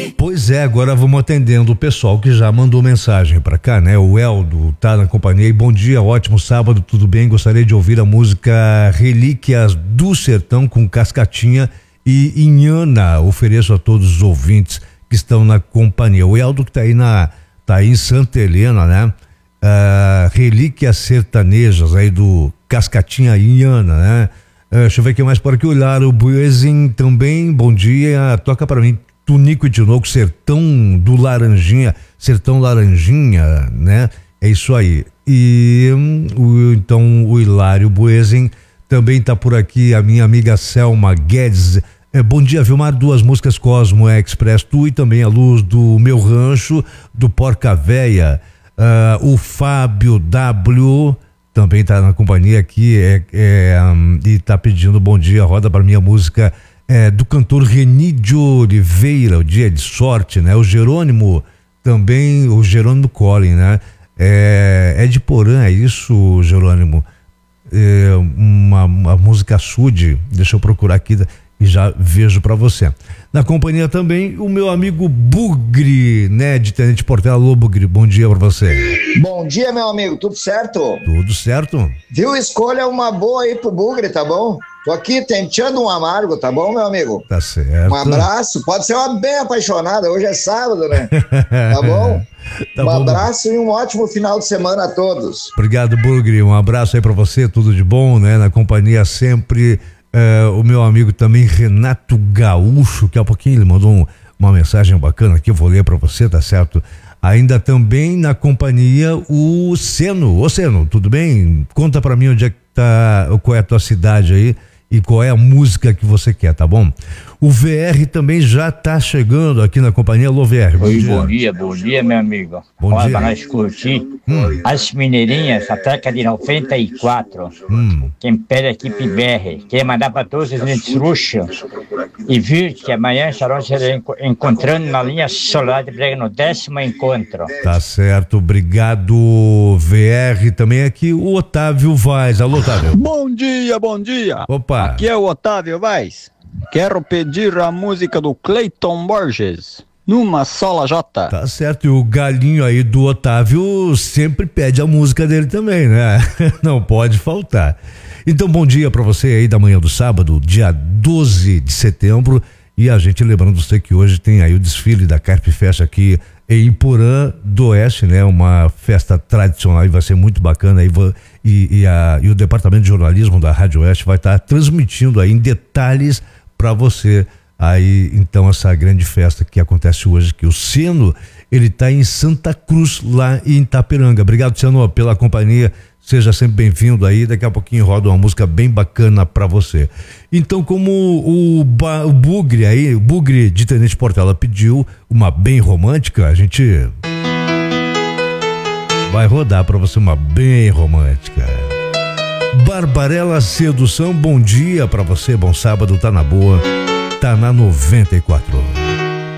Pois é, agora vamos atendendo o pessoal que já mandou mensagem pra cá, né? O Eldo tá na companhia e bom dia, ótimo sábado, tudo bem? Gostaria de ouvir a música Relíquias do Sertão com Cascatinha e Inhana. Ofereço a todos os ouvintes que estão na companhia. O Eldo que tá aí em Santa Helena, né? Relíquias sertanejas aí do Cascatinha e Inhana, né? Deixa eu ver quem mais por aqui. O Laro Buezin também, bom dia, toca pra mim Tunico e Tinoco, Sertão do Laranjinha, Sertão Laranjinha, né? É isso aí. E então o Hilário Buezin também tá por aqui, a minha amiga Selma Guedes. Bom dia, Vilmar, 2 músicas Cosmo Express, Tu e também A Luz do Meu Rancho, do Porca Véia. O Fábio W também tá na companhia aqui e tá pedindo bom dia, roda pra minha música do cantor Renídio Oliveira, O Dia de Sorte, né? O Jerônimo também, o Jerônimo Collin, né? É de Porã, é isso, Jerônimo? Uma música Sude, deixa eu procurar aqui e já vejo pra você. Na companhia também o meu amigo Bugre, né? De Tenente Portela. Alô, Bugre, bom dia pra você. Bom dia, meu amigo, tudo certo? Tudo certo. Viu, escolha uma boa aí pro Bugre, tá bom? Tô aqui tentando um amargo, tá bom, meu amigo? Tá certo. Um abraço, pode ser uma bem apaixonada, hoje é sábado, né? Tá bom? Tá um bom. Abraço e um ótimo final de semana a todos. Obrigado, Bugre, um abraço aí pra você, tudo de bom, né? Na companhia sempre o meu amigo também Renato Gaúcho, que há pouquinho ele mandou uma mensagem bacana aqui, eu vou ler pra você, tá certo? Ainda também na companhia o Seno. Ô Seno, tudo bem? Conta pra mim onde é que tá, qual é a tua cidade aí e qual é a música que você quer, tá bom? O VR também já tá chegando aqui na companhia. Alô, VR, bom dia, meu amigo. Bom Bora dia. pra nós curtir as Mineirinhas, a década de 94. Quem pede aqui pro VR, quer mandar pra todos os estruxos e vir que amanhã estarão se encontrando na linha solar de Brega no 10º encontro. Tá certo, obrigado, VR. Também aqui o Otávio Vaz. Alô, Otávio. Bom dia, bom dia. Opa. Aqui é o Otávio Vaz. Quero pedir a música do Cleiton Borges, Numa Sola Jota. Tá certo, e o galinho aí do Otávio sempre pede a música dele também, né? Não pode faltar. Então, bom dia pra você aí da manhã do sábado, dia 12 de setembro. E a gente lembrando você que hoje tem aí o desfile da Carp Fest aqui em Porã do Oeste, né? Uma festa tradicional e vai ser muito bacana. E o Departamento de Jornalismo da Rádio Oeste vai estar transmitindo aí em detalhes para você aí, então, essa grande festa que acontece hoje, que o Seno, ele tá em Santa Cruz, lá em Itaperanga. Obrigado, Seno, pela companhia, seja sempre bem-vindo aí, daqui a pouquinho roda uma música bem bacana para você. Então, como o Bugre aí, o Bugre de Tenente Portela pediu uma bem romântica, a gente vai rodar para você uma bem romântica. Barbarella Sedução, bom dia pra você, bom sábado, tá na boa, tá na 94.